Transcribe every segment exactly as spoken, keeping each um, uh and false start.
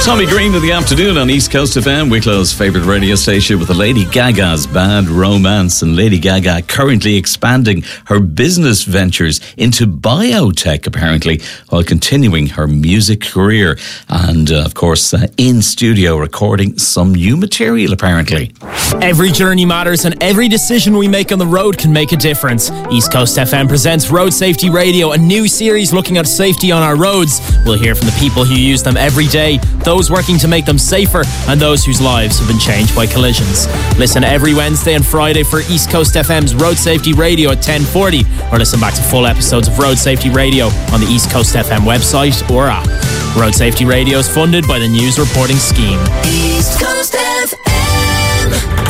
Tommy Green in the afternoon on East Coast F M, Wicklow's favourite radio station, with the Lady Gaga's Bad Romance. And Lady Gaga currently expanding her business ventures into biotech, apparently, while continuing her music career. And, uh, of course, uh, in studio recording some new material, apparently. Every journey matters, and every decision we make on the road can make a difference. East Coast F M presents Road Safety Radio, a new series looking at safety on our roads. We'll hear from the people who use them every day, those working to make them safer, and those whose lives have been changed by collisions. Listen every Wednesday and Friday for East Coast F M's Road Safety Radio at ten forty, or listen back to full episodes of Road Safety Radio on the East Coast F M website or app. Road Safety Radio is funded by the News Reporting Scheme. East Coast F M.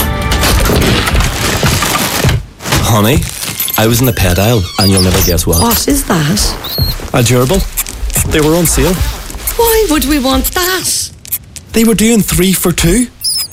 Honey, I was in the pet aisle, and you'll never guess what. What is that? A gerbil. They were on sale. Why would we want that? They were doing three for two.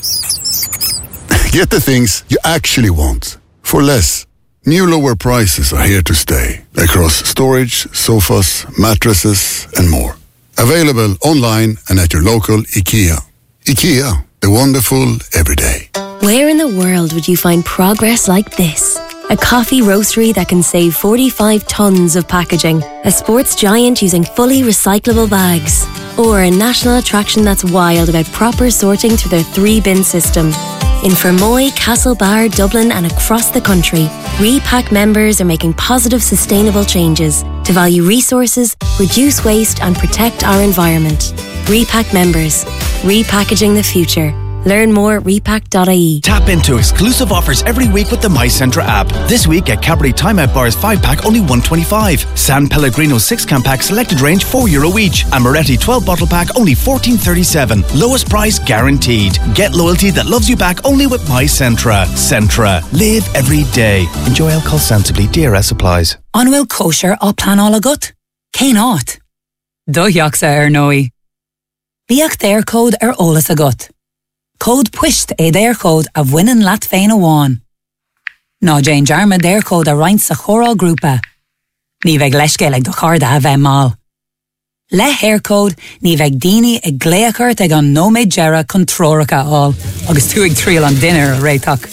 Get the things you actually want for less. New lower prices are here to stay across storage, sofas, mattresses, and more. Available online and at your local IKEA. IKEA, the wonderful everyday. Where in the world would you find progress like this? A coffee roastery that can save forty-five tonnes of packaging. A sports giant using fully recyclable bags. Or a national attraction that's wild about proper sorting through their three-bin system. In Fermoy, Castlebar, Dublin and across the country, Repack members are making positive, sustainable changes to value resources, reduce waste and protect our environment. Repack members. Repackaging the future. Learn more at repack dot I E. Tap into exclusive offers every week with the MyCentra app. This week, get Cadbury Timeout Bars five pack only one twenty-five. San Pellegrino six can pack selected range four euro each. And Moretti twelve bottle pack only fourteen thirty-seven. Lowest price guaranteed. Get loyalty that loves you back only with MyCentra. Centra. Live every day. Enjoy alcohol sensibly. D R S applies. Anwyl kosher á plan all agat? Cé nát? Dóiach sa ar nói. Bíach déir code ar olas agat. Code puist é déir code a bhainean leat féin amháin. Ná Jane Jarma déir code a roinnt sa chóráil grúpa. Ní bheith leiscéalaigh do charda a bheith mal. Le hair code ní bheith daoine ag gléachart ag an nóméid gera chun tróracha all, agus tú ag tríal an dinner a réiteach.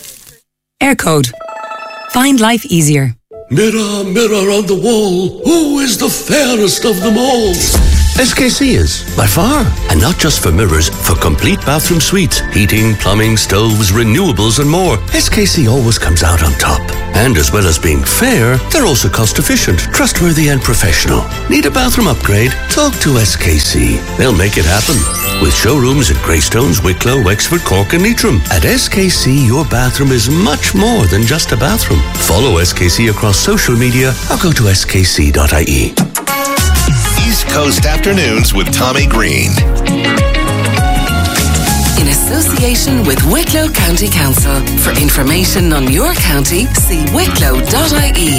Air code. Find life easier. Mirror, mirror on the wall, who is the fairest of them all? S K C is, by far. And not just for mirrors, for complete bathroom suites, heating, plumbing, stoves, renewables and more. S K C always comes out on top. And as well as being fair, they're also cost efficient, trustworthy and professional. Need a bathroom upgrade? Talk to S K C. They'll make it happen. With showrooms in Greystones, Wicklow, Wexford, Cork and Leitrim. At S K C, your bathroom is much more than just a bathroom. Follow S K C across social media or go to S K C dot I E. East Coast Afternoons with Tommy Green. In association with Wicklow County Council. For information on your county, see wicklow dot I E.